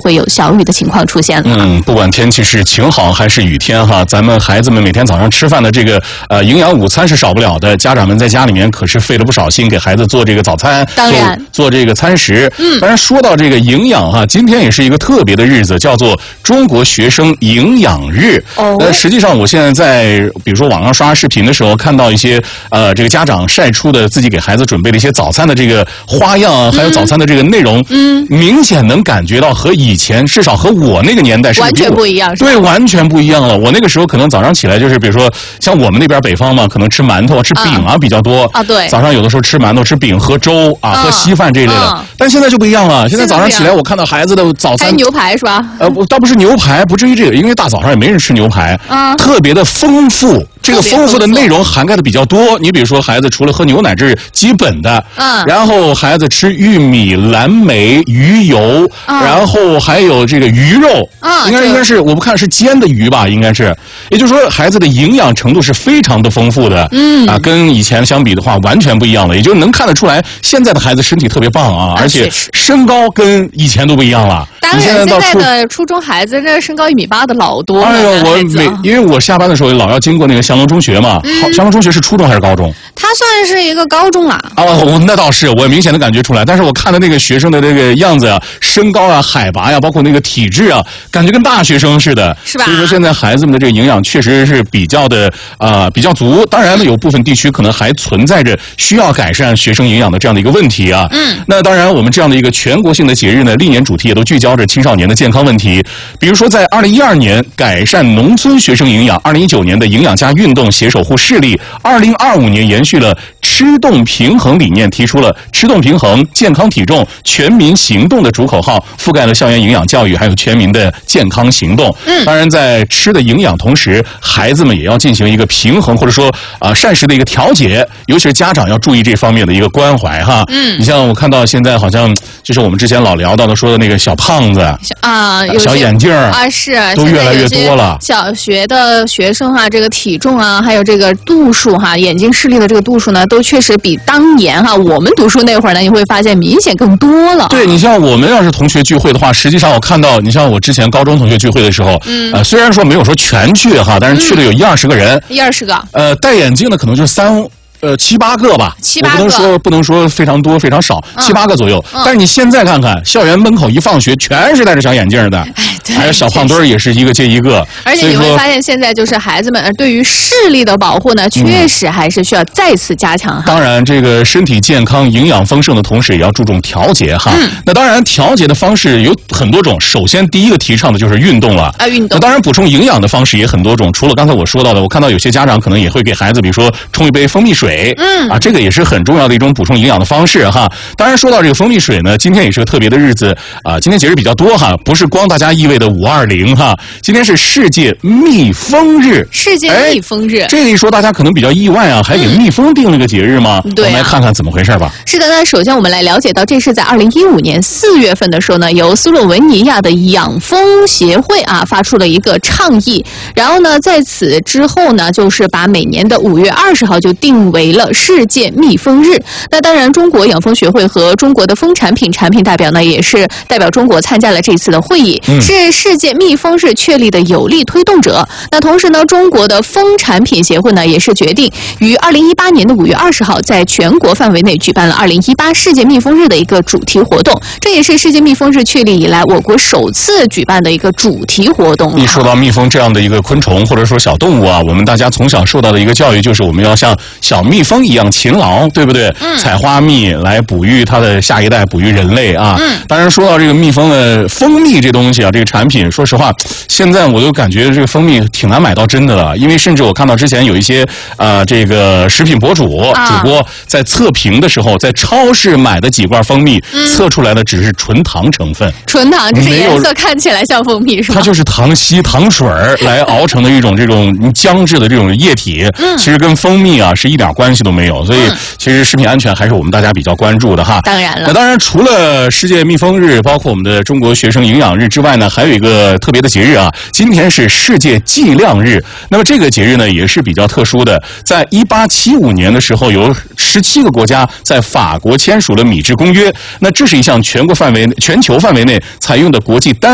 会有小雨的情况出现了。 不管天气是晴好还是雨天哈，咱们孩子们每天早上吃饭的这个营养午餐是少不了的。家长们在家里面可是费了不少心给孩子做这个早餐， 当然做这个餐食。当然说到这个营养哈，今天也是一个特别的日子，叫做中国学生营养日。实际上我现在在比如说网上刷视频的时候，看到一些这个家长晒出的自己给孩子准备的一些早餐的这个花样，还有早餐的这个内容，明显能感觉到和以前至少和我那个年代是完全不一样。 对，完全不一样了。我那个时候可能早上起来就是比如说像我们那边北方嘛，可能吃馒头吃饼比较多对， 早上有的时候吃馒头吃饼喝粥喝稀饭这一类的。但现在就不一样了，现在早上起来我看到孩子的早餐还有牛排是吧？ 倒不是牛排，不至于这个，因为大早上也没人吃牛排，特别的丰富。这个丰富的内容涵盖的比较多。你比如说孩子除了喝牛奶这是基本的，然后孩子吃玉米、蓝莓、鱼油，然后还有这个鱼肉，应该是我不看是煎的鱼吧，应该是。也就是说孩子的营养程度是非常的丰富的，跟以前相比的话完全不一样了。也就是能看得出来现在的孩子身体特别棒啊，而且身高跟以前都不一样了。 当然现在的初中孩子这身高1.8米的老多了。 哎呦，因为我下班的时候老要经过那个祥龙中学嘛，祥龙中学是初中还是高中？ 它算是一个高中啦。 那倒是，我明显的感觉出来。但是我看的那个学生的这个样子啊，身高啊、海拔呀，包括那个体质啊，感觉跟大学生似的， 是吧？ 所以说现在孩子们的这个营养确实是比较足。当然呢，有部分地区可能还存在着需要改善学生营养的这样的一个问题啊。那当然，我们这样的一个全国性的节日呢，历年主题也都聚焦着青少年的健康问题。比如说，在2012年改善农村学生营养，2019年的营养加运动携手护视力，2025年延续了吃动平衡理念，提出了吃动平衡、健康体重、全民行动的主口号，覆盖了校园营养教育，还有全民的健康行动。当然，在吃的营养同时，孩子们也要进行一个平衡，或者说膳食的一个调节，尤其是家长要注意这方面的一个关怀哈。你像我看到现在好像就是我们之前老聊到的说的那个小胖子小眼镜是都越来越多了。 小学的学生这个体重还有这个度数眼睛视力的这个度数呢，都确实比当年我们读书那会儿呢，你会发现明显更多了。 对，你像我们要是同学聚会的话，实际上我看到，你像我之前高中同学聚会的时候，虽然说没有说全去但是去了有1-20个人 ，1-20个， 戴眼镜的可能就7、8个吧 ，7、8个， 不能说非常多非常少，7、8个左右。但是你现在看看，校园门口一放学，全是戴着小眼镜的，还有小胖墩也是一个接一个。 而且你会发现，现在就是孩子们对于视力的保护呢，确实还是需要再次加强。 当然，这个身体健康、营养丰盛的同时，也要注重调节哈。那当然，调节的方式有很多种。首先，第一个提倡的就是运动了。 运动。 那当然，补充营养的方式也很多种。除了刚才我说到的，我看到有些家长可能也会给孩子，比如说冲一杯蜂蜜水。这个也是很重要的一种补充营养的方式哈。当然说到这个蜂蜜水呢，今天也是个特别的日子今天节日比较多哈，不是光大家意味的520哈，今天是世界蜜蜂日。 世界蜜蜂日， 这一说大家可能比较意外还给蜜蜂定了个节日吗？ 对， 我们来看看怎么回事吧。 是的，那首先我们来了解到，这是在2015年4月份的时候呢，由斯洛文尼亚的养蜂协会发出了一个倡议，然后呢，在此之后呢，就是把每年的5月20号就定为了世界蜜蜂日。那当然，中国养蜂学会和中国的蜂产品代表呢，也是代表中国参加了这次的会议，是世界蜜蜂日确立的有力推动者。那同时呢，中国的蜂产品协会呢，也是决定于2018年的5月20号，在全国范围内举办了2018世界蜜蜂日的一个主题活动。这也是世界蜜蜂日确立以来我国首次举办的一个主题活动。 一说到蜜蜂这样的一个昆虫或者说小动物我们大家从小受到的一个教育就是我们要像小蜜蜂一样勤劳，对不对？采花蜜来哺育它的下一代，哺育人类当然说到这个蜜蜂的蜂蜜这东西这个产品，说实话，现在我都感觉这个蜂蜜挺难买到真的了，因为甚至我看到之前有一些这个食品博主主播在测评的时候，在超市买的几罐蜂蜜，测出来的只是纯糖成分， 纯糖，只是颜色看起来像蜂蜜是吧？ 它就是糖稀糖水来熬成的一种这种浆质的这种液体，其实跟蜂蜜是一点关系都没有，所以其实食品安全还是我们大家比较关注的哈。 当然了， 那当然除了世界蜜蜂日，包括我们的中国学生营养日之外呢，还有一个特别的节日今天是世界剂量日。那么这个节日呢也是比较特殊的，在1875年的时候，有17个国家在法国签署了米制公约。那这是一项全球范围内采用的国际单